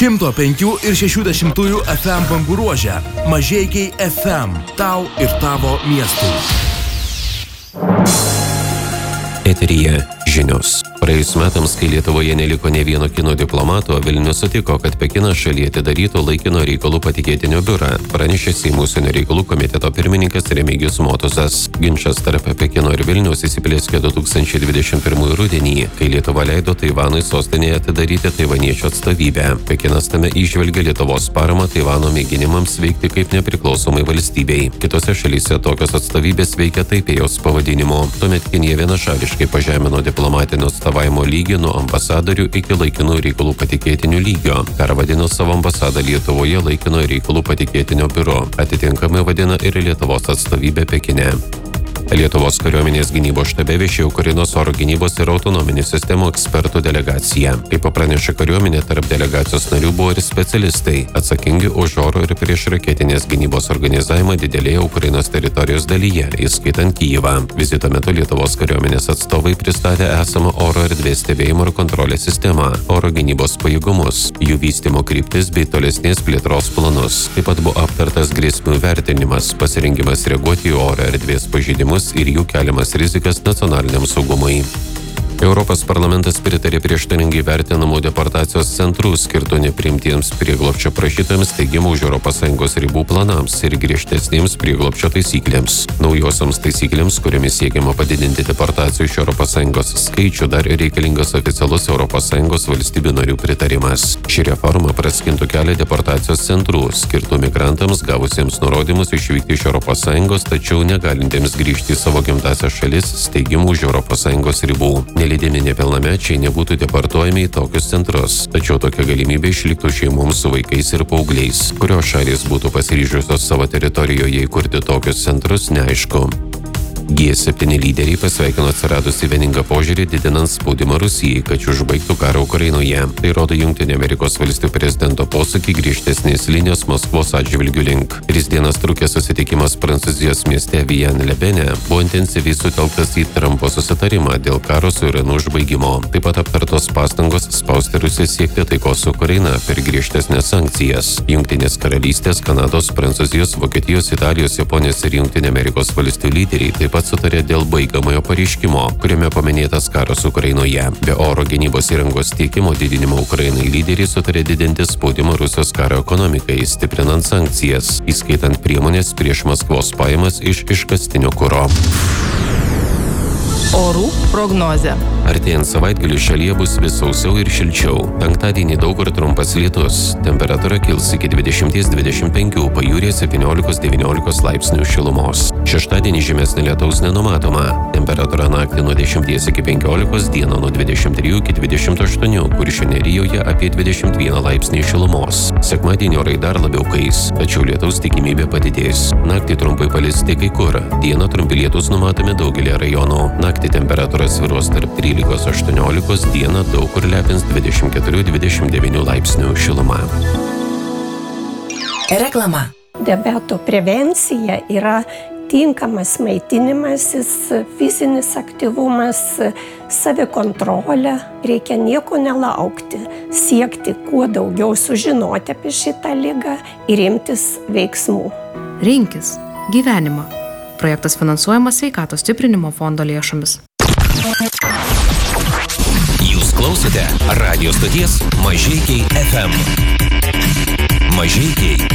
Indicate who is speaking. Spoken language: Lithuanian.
Speaker 1: 105 ir 60 FM bangų ruože. Mažeikiai FM. Tau ir tavo miestui.
Speaker 2: Eteryje žinios. Praėjus metams, kai Lietuvoje neliko ne vieno kino diplomato, Vilnius sutiko, kad Pekinas šalyje atidarytų laikino reikalų patikėtinio biurą, pranešė Seimo užsienio reikalų komiteto pirmininkas Remigijus Motuzas. Ginčas tarp Pekino ir Vilniaus įsiplieskė 2021 rudenį, kai Lietuva leido Taivanui sostinėje atidaryti taivaniečių atstovybę. Pekinas tame įžvelgė Lietuvos paramą Taivano mėginimams veikti kaip nepriklausomai valstybei. Kitose šalyse tokios atstovybės veikia Taipėjaus pavadinimu. Tuomet Kinija vienašališkai pažemino diplomatinio atstovavimo lygį nuo ambasadorių iki laikinų reikalų patikėtinių lygio. Pervadino savo ambasadą Lietuvoje laikino reikalų patikėtinio biuro. Atitinkamai vadina ir Lietuvos atstovybę Pekine. Lietuvos kariuomenės gynybos štabe viešėjo Ukrainos oro gynybos ir autonominių sistemų ekspertų delegacija. Kaip praneša kariuomenė, tarp delegacijos narių buvo ir specialistai, atsakingi už oro ir priešraketinės gynybos organizavimą didelėje Ukrainos teritorijos dalyje, įskaitant Kyjivą. Vizito metu Lietuvos kariuomenės atstovai pristatė esamą oro erdvės stebėjimo ir kontrolės sistemą, oro gynybos pajėgumus, jų vystymo kryptis bei tolesnės plėtros planus. Taip pat buvo aptartas grėsmių vertinimas, pasirengimas reaguoti į oro erdvės pažeidimus ir jų keliamas rizikas nacionaliniam saugumui. Europos parlamentas pritarė prieštaringai vertinamų deportacijos centrų skirtų nepriimtiems prieglobsčio prašytojams steigimo už ES ribų planams ir griežtesnėms prieglobsčio taisyklėms. Naujosioms taisyklėms, kuriomis siekiama padidinti deportacijų iš ES skaičių, dar reikalingas oficialus ES valstybių narių pritarimas. Ši reforma praskintų kelią deportacijos centrų, skirtų migrantams gavusiems nurodymus išvykti iš ES, tačiau negalintiems grįžti į savo gimtąsias šalis steigimų už ES ribų. Nelydimi nepilnamečiai nebūtų deportuojami į tokius centrus, tačiau tokia galimybė išliktų šeimoms su vaikais ir paaugliais. Kurios šalys būtų pasiryžusios savo teritorijoje įkurti tokius centrus, neaišku. G7 lyderiai pasveikino atsiradusi vieningą požiūrį didinant spaudimą Rusijai, kad užbaigtų karą Ukrainoje. Tai rodo Jungtinių Amerikos valstijų prezidento posakį griežtesnės linijos Maskvos atžvilgių link. 3 dienas trukęs susitikimas Prancūzijos mieste Vienne-le-Bene buvo intensyviai sutelktas į Trumpo susitarimą dėl karo su Iranu užbaigimo. Taip pat aptartos pastangos spausti Rusiją siekti taikos su Ukraina per griežtesnės sankcijas. Jungtinės karalystės, Kanados, Prancūzijos, Vokietijos, Italijos, Japonijos ir Jungtinių Amerikos valstijų lyderiai taip pat sutarė dėl baigiamojo pareiškimo, kuriame paminėtas karas Ukrainoje. Be oro gynybos įrangos tiekimo didinimo Ukrainai lyderiai sutarė didinti spaudimą Rusijos karo ekonomikai, stiprinant sankcijas, įskaitant priemonės prieš Maskvos pajamas iš iškastinio kuro.
Speaker 3: Orų prognozė.
Speaker 2: Artėjant savaitgaliui šalyje bus vis sausiau ir šilčiau. Penktadienį daug kur trumpas lietus. Temperatūra kils iki 20-25, pajūryje 17-19 laipsnių šilumos. Šeštadienį žymesnė lietaus nenumatoma. Temperatūra naktį nuo 10 iki 15, dieną nuo 23 iki 28, Kuršių nerijoje apie 21 laipsnį šilumos. Sekmadienį orai dar labiau kais, tačiau lietaus tikimybė padidės. Naktį trumpai palis tik kai kur. Dieną trumpi lietus numatomi daugelį rajonų. Naktį temperatūra svyruos tarp 13-18, dieną daug kur lepins 24-29 laipsnių šiluma.
Speaker 4: Reklama.
Speaker 5: Diabeto prevencija yra tinkamas maitinimasis, fizinis aktyvumas, savikontrolė. Reikia nieko nelaukti, siekti kuo daugiau sužinoti apie šitą ligą ir imtis veiksmų.
Speaker 6: Rinkis gyvenimą. Projektas finansuojamas Sveikatos stiprinimo fondo lėšomis.
Speaker 4: Jūs klausote radijo stoties Mažeikiai FM. Mažeikiai